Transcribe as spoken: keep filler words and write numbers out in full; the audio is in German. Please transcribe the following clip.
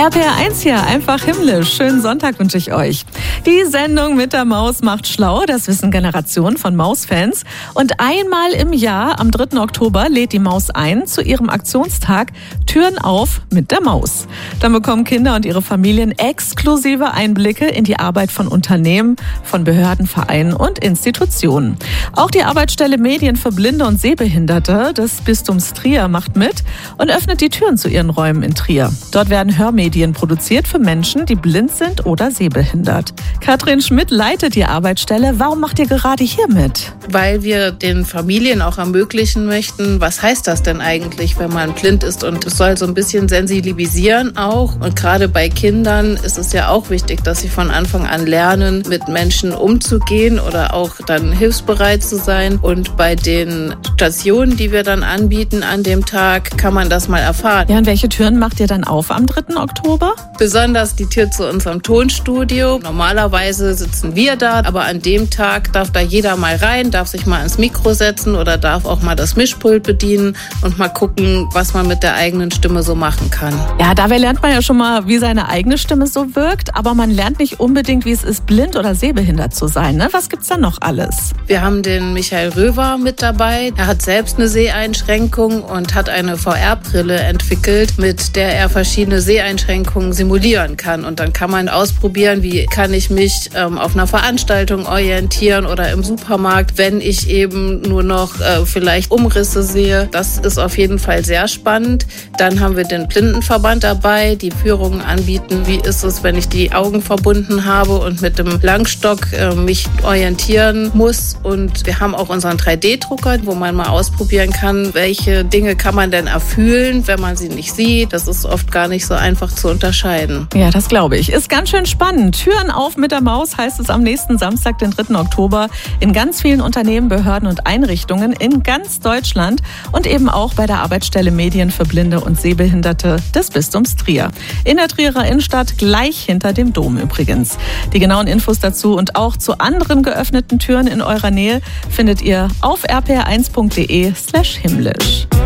R P R eins hier, einfach himmlisch. Schönen Sonntag wünsche ich euch. Die Sendung mit der Maus macht schlau, das wissen Generationen von Mausfans. Und einmal im Jahr, am dritten Oktober, lädt die Maus ein zu ihrem Aktionstag Türen auf mit der Maus. Dann bekommen Kinder und ihre Familien exklusive Einblicke in die Arbeit von Unternehmen, von Behörden, Vereinen und Institutionen. Auch die Arbeitsstelle Medien für Blinde und Sehbehinderte des Bistums Trier macht mit und öffnet die Türen zu ihren Räumen in Trier. Dort werden Hörmedien produziert für Menschen, die blind sind oder sehbehindert. Katrin Schmidt leitet die Arbeitsstelle. Warum macht ihr gerade hier mit? Weil wir den Familien auch ermöglichen möchten, was heißt das denn eigentlich, wenn man blind ist? Und es soll so ein bisschen sensibilisieren auch. Und gerade bei Kindern ist es ja auch wichtig, dass sie von Anfang an lernen, mit Menschen umzugehen oder auch dann hilfsbereit zu sein. Und bei den Stationen, die wir dann anbieten an dem Tag, kann man das mal erfahren. Ja, und welche Türen macht ihr dann auf am dritten Oktober? Besonders die Tür zu unserem Tonstudio. Normalerweise sitzen wir da, aber an dem Tag darf da jeder mal rein, darf sich mal ins Mikro setzen oder darf auch mal das Mischpult bedienen und mal gucken, was man mit der eigenen Stimme so machen kann. Ja, dabei lernt man ja schon mal, wie seine eigene Stimme so wirkt, aber man lernt nicht unbedingt, wie es ist, blind oder sehbehindert zu sein. Ne? Was gibt's da noch alles? Wir haben den Michael Röver mit dabei. Er hat selbst eine Seheinschränkung und hat eine V R-Brille entwickelt, mit der er verschiedene Seheinschränkungen simulieren kann. Und dann kann man ausprobieren, wie kann ich mich ähm, auf einer Veranstaltung orientieren oder im Supermarkt, wenn ich eben nur noch äh, vielleicht Umrisse sehe. Das ist auf jeden Fall sehr spannend. Dann haben wir den Blindenverband dabei, die Führungen anbieten. Wie ist es, wenn ich die Augen verbunden habe und mit dem Langstock äh, mich orientieren muss? Und wir haben auch unseren drei D Drucker, wo man mal ausprobieren kann, welche Dinge kann man denn erfüllen, wenn man sie nicht sieht. Das ist oft gar nicht so einfach zu unterscheiden. Ja, das glaube ich. Ist ganz schön spannend. Türen auf mit der Maus heißt es am nächsten Samstag, den dritten Oktober, in ganz vielen Unternehmen, Behörden und Einrichtungen in ganz Deutschland und eben auch bei der Arbeitsstelle Medien für Blinde und Sehbehinderte des Bistums Trier. In der Trierer Innenstadt, gleich hinter dem Dom übrigens. Die genauen Infos dazu und auch zu anderen geöffneten Türen in eurer Nähe findet ihr auf r p r eins punkt d e slash himmlisch.